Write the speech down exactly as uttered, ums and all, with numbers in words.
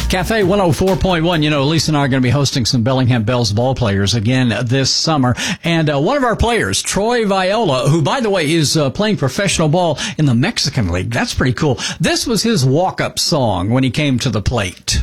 Cafe one oh four point one. You know, Lisa and I are going to be hosting some Bellingham Bells ball players again this summer. And uh, one of our players, Troy Viola, who, by the way, is uh, playing professional ball in the Mexican League. That's pretty cool. This was his walk-up song when he came to the plate.